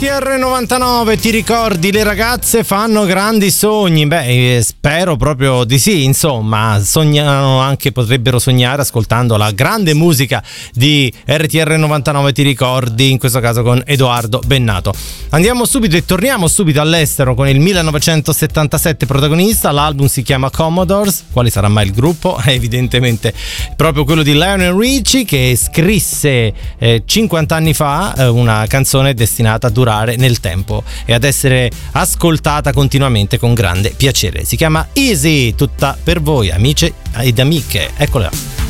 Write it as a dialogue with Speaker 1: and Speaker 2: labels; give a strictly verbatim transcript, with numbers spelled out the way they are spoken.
Speaker 1: T R novantanove, ti ricordi, le ragazze fanno grandi sogni? Beh, spero proprio di sì, insomma, sognano anche, potrebbero sognare ascoltando la grande musica di R T R novantanove, ti ricordi, in questo caso con Edoardo Bennato. Andiamo subito e torniamo subito all'estero con il millenovecentosettantasette protagonista, l'album si chiama Commodores, quale sarà mai il gruppo? È evidentemente proprio quello di Lionel Richie, che scrisse eh, cinquanta anni fa eh, una canzone destinata a durare nel tempo e ad essere ascoltata continuamente con grande piacere. Si chiama Easy, tutta per voi amici ed amiche, eccola.